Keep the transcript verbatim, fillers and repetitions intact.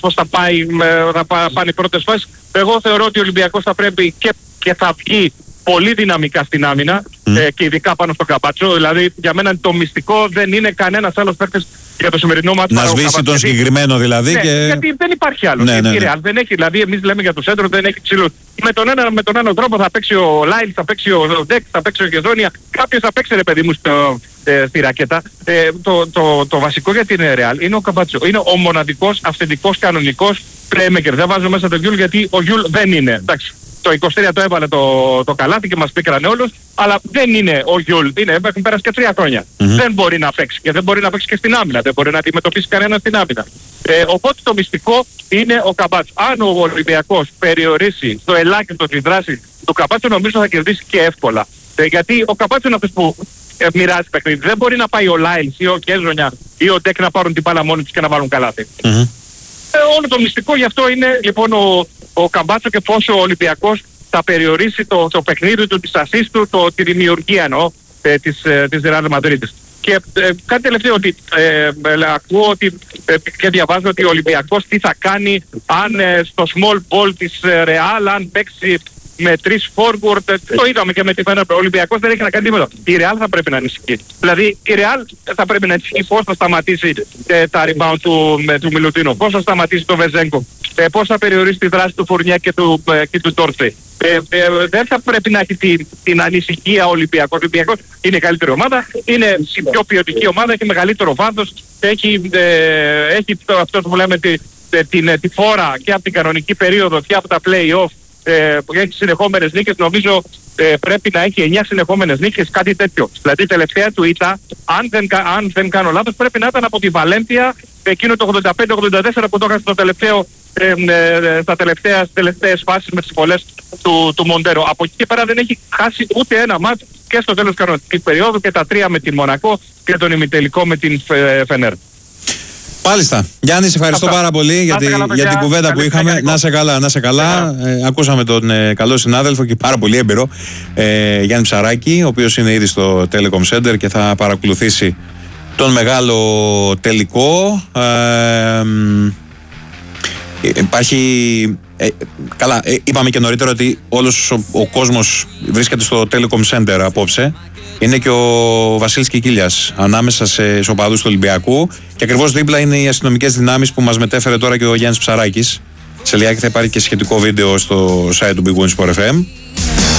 πώς θα, πάει, θα πάνε οι πρώτες φάσεις. Εγώ θεωρώ ότι ο Ολυμπιακός θα πρέπει και, και θα βγει πολύ δυναμικά στην άμυνα mm. ε, και ειδικά πάνω στον Καμπάτσο. Δηλαδή για μένα το μυστικό δεν είναι κανένας άλλος παίκτης για το σημερινό μάτι. Να σβήσει τον συγκεκριμένο δηλαδή. Ναι, και... γιατί δεν υπάρχει άλλο. Ναι, ναι, ναι. Real, δεν έχει, δηλαδή εμείς λέμε για το σέντρο, δεν έχει ψηλούς. Με τον ένα με τον άλλο τρόπο θα παίξει ο Λάιλ, θα παίξει ο Ντεκ, θα παίξει ο Γεζόνια. Κάποιος θα παίξει ρε παιδί μου στο, ε, στη ρακέτα. Ε, το, το, το βασικό για την Real είναι ο Καμπάτσο. Είναι ο μοναδικός, αυθεντικός, κανονικός playmaker. Δεν βάζω μέσα τον Γιούλ γιατί ο Γιούλ δεν είναι. Εντάξει. Το είκοσι τρία το έβαλε το, το καλάθι και μας πίκρανε όλους, αλλά δεν είναι ο Γιούλ, είναι, έχουν πέρασει και τρία χρόνια. Mm-hmm. Δεν μπορεί να παίξει και δεν μπορεί να παίξει και στην άμυνα, δεν μπορεί να αντιμετωπίσει κανένα στην άμυνα. Ε, οπότε το μυστικό είναι ο Καμπάτσο. Αν ο Ολυμπιακός περιορίσει στο ελάχιστο τη δράση του Καμπάτσο, νομίζω θα κερδίσει και εύκολα. Ε, γιατί ο Καμπάτσο είναι αυτός που ε, μοιράζει παιχνίδι. Δεν μπορεί να πάει ο Λάιλς ή ο Κέζονια ή ο Ντεκ να πάρουν την μπάλα μόνοι τους και να βάλουν καλάθι. Mm-hmm. Ε, όλο το μυστικό γι' αυτό είναι λοιπόν ο, ο Καμπάτσο και πόσο ο Ολυμπιακός θα περιορίσει το, το παιχνίδι του, της ασίστ του, το, τη δημιουργία εννοώ, ε, της, ε, της Real Madrid. Και ε, κάτι τελευταίο ότι ε, ε, ακούω ότι, ε, και διαβάζω ότι ο Ολυμπιακός τι θα κάνει αν ε, στο small ball της ε, Real, αν παίξει με τρεις forward, ε, το είδαμε και με τη Φενέρ, ο Ολυμπιακός δεν έχει να κάνει τίποτα. Η Real θα πρέπει να ανησυχεί. Δηλαδή η Real θα πρέπει να ανησυχεί πώς θα σταματήσει ε, τα rebound του, με, του Μιλουτίνο, πώς θα σταματήσει το Βεζέγκο, ε, πώς θα περιορίσει τη δράση του Φουρνιέ και του, ε, και του Τόρσε. Ε, ε, δεν θα πρέπει να έχει την, την ανησυχία ο Ολυμπιακός. Ο Ολυμπιακός είναι η καλύτερη ομάδα, είναι η πιο ποιοτική ομάδα, έχει μεγαλύτερο βάθος, έχει, ε, έχει το, αυτό που λέμε τη, τη, τη, τη φόρα και από την κανονική περίοδο και από τα play-off, ε, που έχει συνεχόμενες νίκες. Νομίζω ε, πρέπει να έχει εννιά συνεχόμενες νίκες, κάτι τέτοιο. Δηλαδή η τελευταία του ήττα, αν δεν, αν δεν κάνω λάθος, πρέπει να ήταν από τη Βαλένθια, εκείνο το ογδόντα πέντε ογδόντα τέσσερα που το είχα στο τελευταίο, ε, ε, στα τελευταία, τελευταίες φάσεις με τις πολλές του, του Μοντέρο. Από εκεί και πέρα δεν έχει χάσει ούτε ένα μάτς και στο τέλος κανονικής περίοδου και τα τρία με την Μονακό και τον ημιτελικό με την Φενέρ. Πάλιστα. Γιάννη, σε ευχαριστώ Αυτά. πάρα πολύ για, τη, καλά, για την κουβέντα καλή, που είχαμε. Καλή, να σε καλά, να σε καλά. Ε, ακούσαμε τον ε, καλό συνάδελφο και πάρα πολύ έμπειρο ε, Γιάννη Ψαράκη, ο οποίος είναι ήδη στο Telecom Center και θα παρακολουθήσει τον μεγάλο τελικό. Ε, υπάρχει... Ε, καλά, ε, είπαμε και νωρίτερα ότι όλος ο, ο κόσμος βρίσκεται στο Telecom Center απόψε. Είναι και ο Βασίλης Κικίλιας ανάμεσα σε οπαδούς του Ολυμπιακού και ακριβώς δίπλα είναι οι αστυνομικές δυνάμεις που μας μετέφερε τώρα και ο Γιάννης Ψαράκης. Σε λιγάκι θα υπάρχει και σχετικό βίντεο στο site του Big Win Sport εφ εμ.